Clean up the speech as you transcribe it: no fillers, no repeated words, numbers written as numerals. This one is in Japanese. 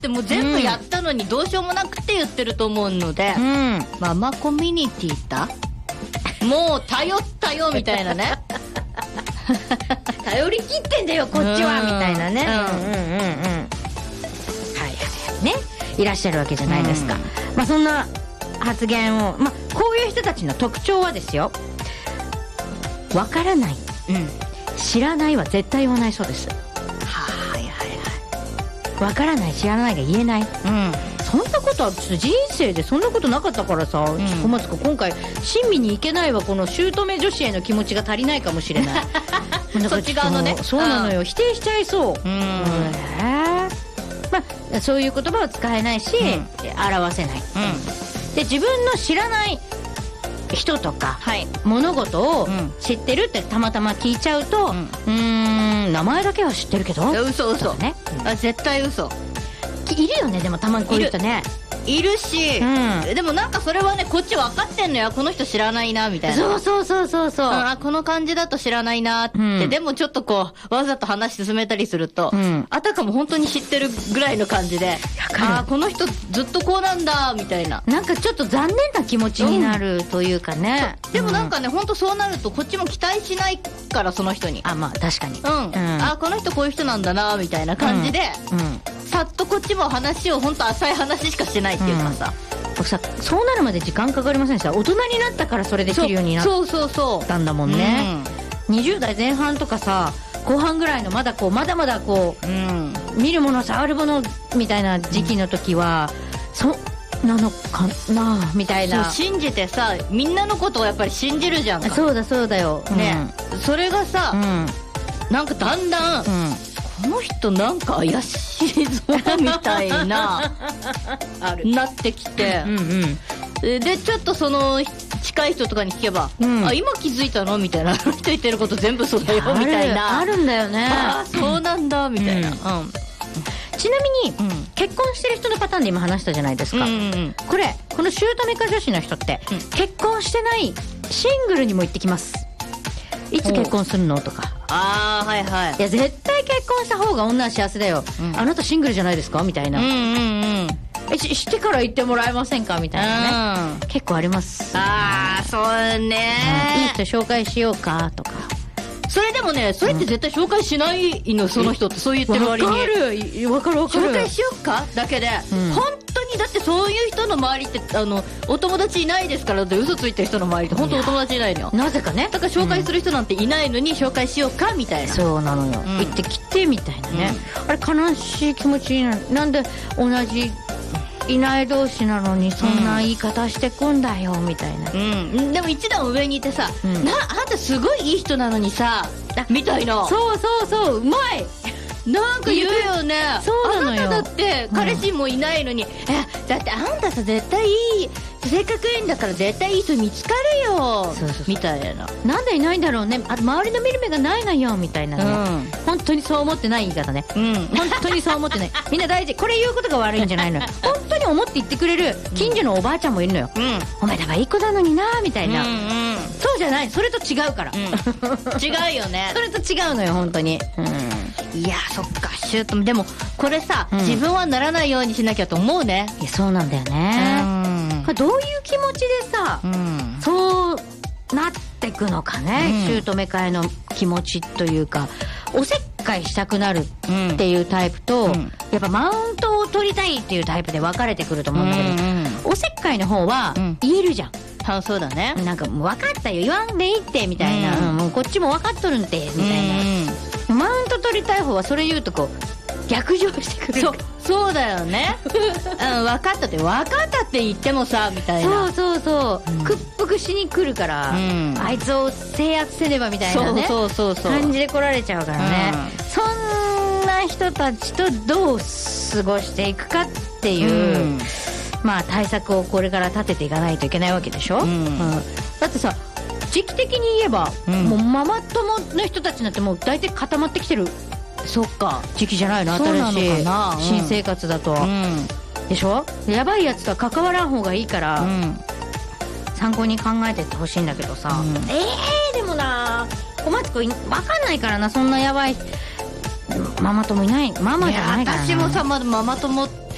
でも全部やったのにどうしようもなくて言ってると思うので、ママコミュニティだもう頼ったよみたいなね頼りきってんだよこっちはみたいなね。はいはいね、いらっしゃるわけじゃないですか。まあそんな発言を、まあこういう人たちの特徴はですよ、わからない、知らないは絶対言わないそうです。はいはいはい。わからない知らないが言えない。そんなことは人生でそんなことなかったからさ、小松子今回親身にいけないわ。この姑女子への気持ちが足りないかもしれないそっち側のね。 そうなのよ、否定しちゃいそう。まあそういう言葉を使えないし、表せない、で自分の知らない人とか、物事を知ってるってたまたま聞いちゃうと、名前だけは知ってるけど嘘ね、絶対嘘いるよね。でもたまにこういう人ねいるし、でもなんかそれはねこっち分かってんのよ。この人知らないなみたいな。 そうこの感じだと知らないなって、でもちょっとこうわざと話進めたりすると、あたかも本当に知ってるぐらいの感じで、この人ずっとこうなんだみたいな、 なんかちょっと残念な気持ちになるというかね。 でもなんかね本当そうなるとこっちも期待しないから、その人に。 まあ確かに。 この人こういう人なんだなみたいな感じで、さっとこっちも話を本当浅い話しかしてないっていうかさ、 僕さそうなるまで時間かかりませんでした。大人になったからそれできるようになったんだもんね。20代前半とかさ後半ぐらいのまだまだこう、見るもの触るものみたいな時期の時は、そうなのかなみたいな。 信じてさみんなのことをやっぱり信じるじゃんか。 そうだよね、それがさ、なんかだんだん、この人なんか怪しいぞみたいななってきて、でちょっとその近い人とかに聞けば、今気づいたのみたいな、人言ってること全部そうだよみたいな。 あるんだよね。 そうなんだみたいな。 ちなみに、結婚してる人のパターンで今話したじゃないですか。この姑家女子の人って、結婚してないシングルにも行ってきます。いつ結婚するのとか。いや絶対結婚した方が女は幸せだよ、あなたシングルじゃないですかみたいな、してから言ってもらえませんかみたいなね、結構あります。 そうね、 いい人紹介しようかとか。 それでもね、それって絶対紹介しないの、その人ってそう言ってる割に。 わかる紹介しようかだけで、本当にだってそういう人の周りってお友達いないですから。って嘘ついてる人の周りって本当お友達いないのよ。 なぜかね。 だから紹介する人なんていないのに紹介しようかみたいな。 そうなのよ、行ってきてみたいなね、あれ悲しい気持ちになる。なんで同じいない同士なのにそんな言い方してくんだよみたいな、 でも一段上にいてさ、あんたすごいいい人なのにさみたいな。 そううまいなんか言うよね。 そうなのよ。 あなただって彼氏もいないのに、だってあんたさ絶対いい性格いいんだから絶対いい人見つかるよみたいな。 なんでいないんだろうね、周りの見る目がないのよみたいなね、本当にそう思ってない言い方ね、本当にそう思ってないみんな大事。これ言うことが悪いんじゃないのよ本当に思って言ってくれる近所のおばあちゃんもいるのよ、お前だからいい子なのになみたいな、そうじゃない、それと違うから、 違うよね。 それと違うのよ本当に。 いやそっかでもこれさ、自分はならないようにしなきゃと思うね。 いやそうなんだよね、どういう気持ちでさ、そうなってくのかね、姑会の気持ちというか、おせっかいしたくなるっていうタイプと、やっぱマウントを取りたいっていうタイプで分かれてくると思うんだけど、おせっかいの方は言えるじゃん、 そうだね。 なんかもう分かったよ言わんでいいってみたいな、もうこっちも分かっとるんてみたいな、マウント取りたい方はそれ言うとこう逆上してくる。 そうだよね分かったって言ってもさみたいな。 そう、屈服しに来るから、あいつを制圧せねばみたいなね感じで来られちゃうからね、そんな人たちとどう過ごしていくかっていう、まあ対策をこれから立てていかないといけないわけでしょ、だってさ時期的に言えば、もうママ友の人たちなんてもう大体固まってきてる時期じゃないの、新しい新生活だと、でしょ。やばいやつとは関わらん方がいいから、参考に考えてってほしいんだけどさ、でもな小松子分かんないからな、そんなやばいママ友いない、ママじゃないからな。 私もさまだママ友って